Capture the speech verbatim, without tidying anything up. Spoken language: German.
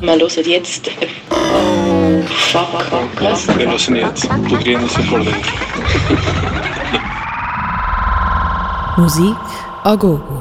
Wir hören jetzt... Oh, fuck, fuck, was? Wir hören jetzt Pugliese vor dir. Musik a gogo.